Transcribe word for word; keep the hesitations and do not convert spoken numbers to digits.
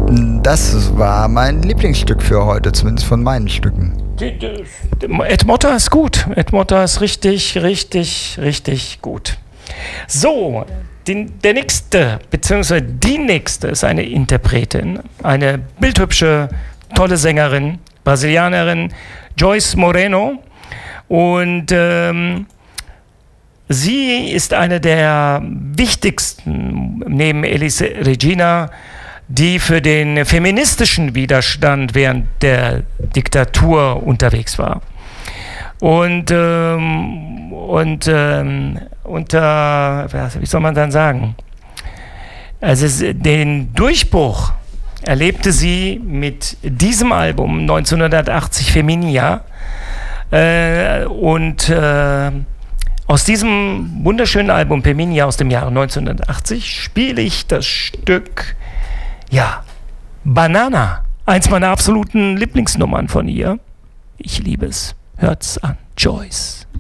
Das war mein Lieblingsstück für heute, zumindest von meinen Stücken. Ed Motta ist gut. Ed Motta ist richtig, richtig, richtig gut. So, den, der nächste, beziehungsweise die nächste ist eine Interpretin, eine bildhübsche, tolle Sängerin, Brasilianerin, Joyce Moreno. Und ähm, sie ist eine der wichtigsten, neben Elis Regina, die für den feministischen Widerstand während der Diktatur unterwegs war. Und, ähm, und ähm, unter, wie soll man dann sagen, also den Durchbruch erlebte sie mit diesem Album neunzehnhundertachtzig, Feminia. Äh, und äh, aus diesem wunderschönen Album Feminia aus dem Jahre neunzehnhundertachtzig spiele ich das Stück, ja, Banana. Eins meiner absoluten Lieblingsnummern von ihr. Ich liebe es. Hört's an. Joyce.